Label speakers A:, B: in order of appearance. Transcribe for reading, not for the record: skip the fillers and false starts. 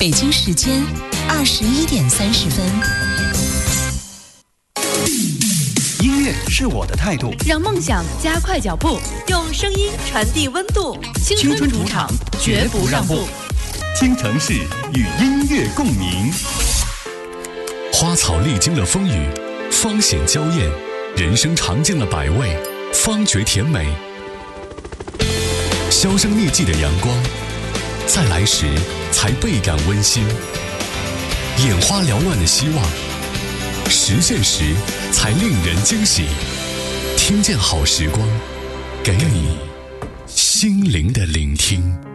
A: 北京时间21:30。
B: 音乐是我的态度，
C: 让梦想加快脚步，用声音传递温度。青春主场，绝不让步。
D: 京城市与音乐共鸣。
E: 花草历经了风雨，方显娇艳；人生尝尽了百味，方觉甜美。销声匿迹的阳光，在来时才倍感温馨；眼花缭乱的希望，实现时才令人惊喜。听见好时光，给你心灵的聆听。